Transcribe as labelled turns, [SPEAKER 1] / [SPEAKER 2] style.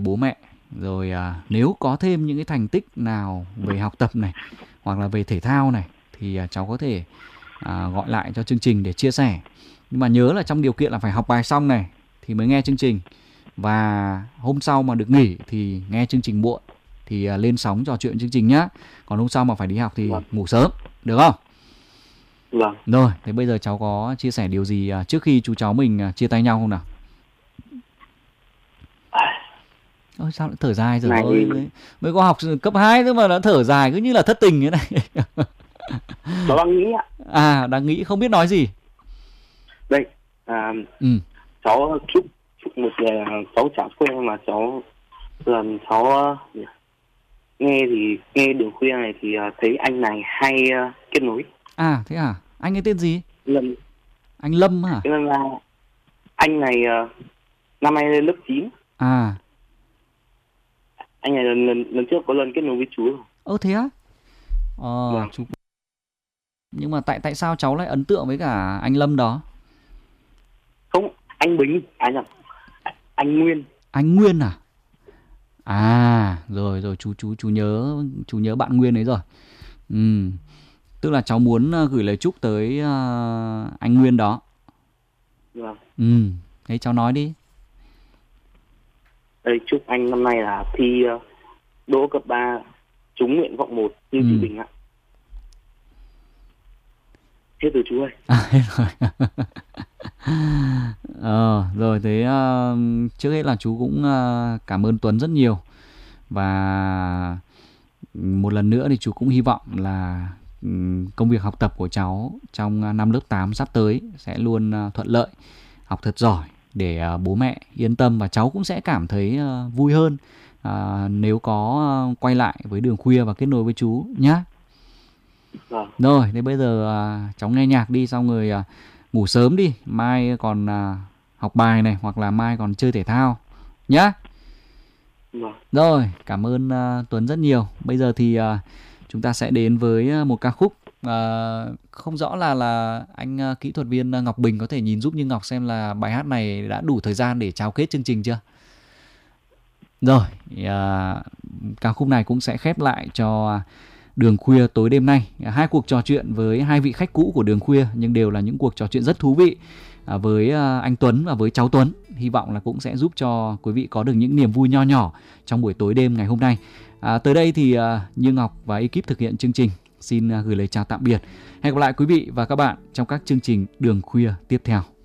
[SPEAKER 1] bố mẹ. Rồi nếu có thêm những cái thành tích nào về học tập này hoặc là về thể thao này thì cháu có thể gọi lại cho chương trình để chia sẻ. Nhưng mà nhớ là trong điều kiện là phải học bài xong này thì mới nghe chương trình. Và hôm sau mà được nghỉ thì nghe chương trình muộn thì lên sóng trò chuyện chương trình nhá. Còn hôm sau mà phải đi học thì ngủ sớm, được không?
[SPEAKER 2] Vâng.
[SPEAKER 1] Rồi, thế bây giờ cháu có chia sẻ điều gì trước khi chú cháu mình chia tay nhau không nào? Ôi, sao lại thở dài rồi? Mới có học cấp 2 thôi mà đã thở dài cứ như là thất tình thế này.
[SPEAKER 2] Cháu đang nghĩ ạ.
[SPEAKER 1] Đang nghĩ không biết nói gì.
[SPEAKER 2] Đây, cháu chúc một ngày cháu chả quên mà cháu lần cháu nghe Đường Khuya này thì thấy anh này hay kết nối.
[SPEAKER 1] Thế à? Anh ấy tên gì?
[SPEAKER 2] Lâm.
[SPEAKER 1] Anh Lâm hả?
[SPEAKER 2] Anh này năm nay lên lớp 9. Anh này lần trước có lần kết nối với chú rồi.
[SPEAKER 1] Thế á? Chú. Nhưng mà tại sao cháu lại ấn tượng với cả anh Lâm đó?
[SPEAKER 2] Không, anh Bình, anh Nguyên.
[SPEAKER 1] Anh Nguyên à? Rồi chú nhớ bạn Nguyên ấy rồi. Tức là cháu muốn gửi lời chúc tới anh Nguyên đó.
[SPEAKER 2] Vâng.
[SPEAKER 1] Thế cháu nói đi.
[SPEAKER 2] Đây, chúc anh năm nay là thi đỗ cấp 3 trúng nguyện vọng 1 như chị Bình ạ. Hết rồi chú ơi.
[SPEAKER 1] Hết rồi. Rồi thế trước hết là chú cũng cảm ơn Tuấn rất nhiều. Và một lần nữa thì chú cũng hy vọng là công việc học tập của cháu trong năm lớp 8 sắp tới sẽ luôn thuận lợi, học thật giỏi để bố mẹ yên tâm, và cháu cũng sẽ cảm thấy vui hơn nếu có quay lại với Đường Khuya và kết nối với chú nhé. Rồi, thế bây giờ cháu nghe nhạc đi, xong rồi ngủ sớm đi, mai còn học bài này, hoặc là mai còn chơi thể thao nhá. Rồi, cảm ơn Tuấn rất nhiều. Bây giờ thì chúng ta sẽ đến với một ca khúc. Không rõ là anh kỹ thuật viên Ngọc Bình có thể nhìn giúp Như Ngọc xem là bài hát này đã đủ thời gian để chào kết chương trình chưa? Rồi, ca khúc này cũng sẽ khép lại cho Đường Khuya tối đêm nay. 2 cuộc trò chuyện với 2 vị khách cũ của Đường Khuya, nhưng đều là những cuộc trò chuyện rất thú vị với anh Tuấn và với cháu Tuấn. Hy vọng là cũng sẽ giúp cho quý vị có được những niềm vui nho nhỏ trong buổi tối đêm ngày hôm nay. Tới đây thì Như Ngọc và ekip thực hiện chương trình xin gửi lời chào tạm biệt. Hẹn gặp lại quý vị và các bạn trong các chương trình Đường Khuya tiếp theo.